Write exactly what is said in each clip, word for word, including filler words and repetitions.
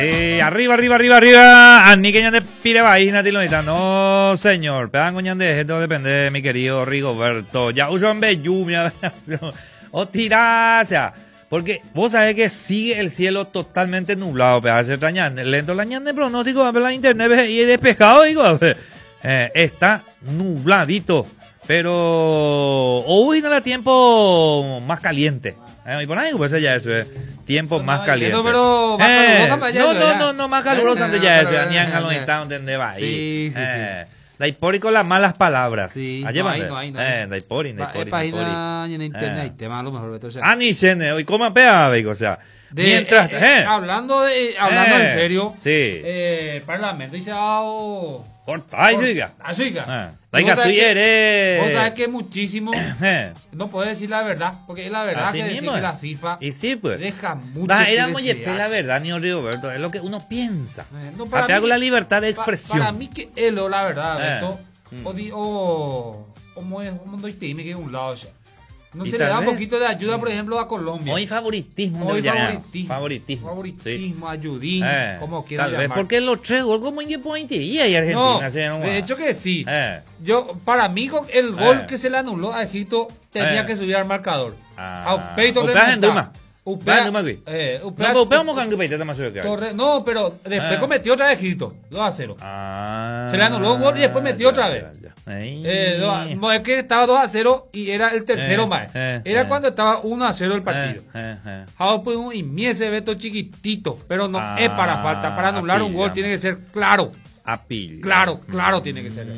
Eh, arriba, arriba, arriba, arriba. Ani que ñande pire vaina tilonita. No, señor. Pedango ñande, esto depende de mi querido Rigoberto. Ya usan bellumia. O tiracia. Porque vos sabés que sigue el cielo totalmente nublado. Pero hace extrañar. Lento la ñande pronóstico. A ver la internet y despejado. Digo, eh, está nubladito. Pero hoy no era tiempo más caliente. Eh, y por ahí pues ya eso es tiempo no, más caliente. Pero más eh, no, no, no, no, más caluroso antes ya eso. Ni en los estados donde va ahí. Sí, sí, eh, sí. Daipori con las malas palabras. Sí, no hay, no hay, no hay. Eh, Daipori, Daipori, Daipori. En internet hay tema a lo mejor. Ah, ni chene, hoy cómo pega, o sea. De, mientras, eh, eh, eh, hablando de, hablando eh, en serio, sí. eh, Parlamento dice algo. Cortáis, siga. Así que. Venga, tú eres. Vos sabés que muchísimo. No puedes decir la verdad, porque es la verdad así que decir que la FIFA y sí, pues. deja mucho. Da, era muy la verdad, ni Rigoberto, es lo que uno piensa. Eh, no, para mí, con la libertad de expresión. Pa, para mí que es lo la verdad, Beto. Eh. O di, o como es, como doy time que es un lado, o sea. No se le da un poquito de ayuda, por ejemplo, a Colombia. Hoy favoritismo. Hoy favoritismo. Favoritismo. Favoritismo, sí. Ayudín, eh, como quieran tal vez llamar. Porque los tres goles como en Point y Argentina. No, de hecho que sí. Eh. Yo, para mí, el gol eh. que se le anuló a Egipto tenía eh. que subir al marcador. Ah. A Peito remontar. Upea, eh, Upea, no, Upea, Upea, no, pero después ah. cometió otra vez Egipto, dos a cero. Ah, se le anuló un gol y después metió ya, otra vez. Ya, ya. Eh, no, es que estaba dos a cero y era el tercero eh, más. Eh, era eh. cuando estaba uno a cero el partido. Eh, eh, eh. Y mi ese Beto chiquitito, pero no ah, es para falta. Para anular apilla. Un gol tiene que ser claro. Apilla. Claro, claro mm. tiene que ser.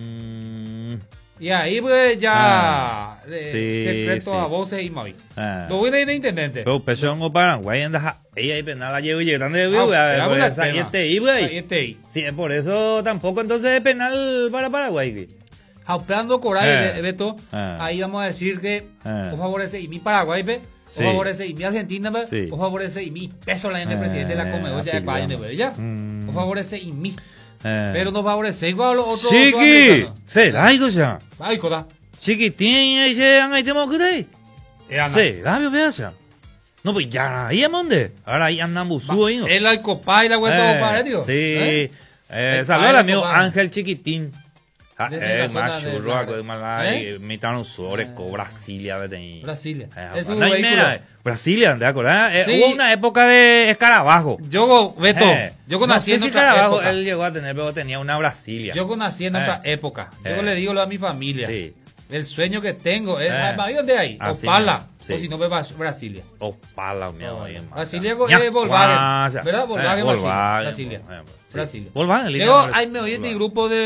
Y ahí pues ya ah, de, sí, secreto sí. A voces y móvil. Ah. Lo voy a ir de intendente. Pero pesón o Paraguay anda ahí ahí penal llevo y grande de güey, ahí este ahí güey. Este ahí. Sí, por eso tampoco entonces es penal para Paraguay. Jaupeando Coray, eh. Beto, ah. ahí vamos a decir que eh. o favorece y mi Paraguay, pe, o sí. favorece y mi Argentina, pe, sí. o favorece y mi peso la gente eh. presidente de la Comebol ya de Bayern, pe, ya. Mm. O favorece y mi Eh. Pero no favorece igual a los otros. Chiqui, será algo ya. Ay, coda. Chiquitín, ahí se han ahí tenemos que ir. Será, veo, vea, ya. No, pues ya, ahí es donde. Ahora ahí andan busú ahí, ¿no? El alcopa y la vuelta compadre, tío. Sí. Eh, eh saludos al amigo Ángel Chiquitín. Ah, eh, más churro, algo más la, mitad usores, co Brasilia, vete. Brasilia. Es un vehículo. Brasilia, ¿te acuerdas? Eh, sí. Hubo una época de escarabajo. Yo, Beto, eh, yo conocí no en sé otra si escarabajo época. Él llegó a tener, pero tenía una Brasilia. Yo conocí en eh. otra época. Yo eh. le digo lo a mi familia. Sí. El sueño que tengo es, eh. ¿dónde hay? Así Opala. Sí. O si no, ve Brasilia. Opala, mi amor. Brasilia es Volkswagen. ¿Verdad? Volkswagen, Brasilia. Brasilia. Volkswagen. Luego, ahí me oí este grupo de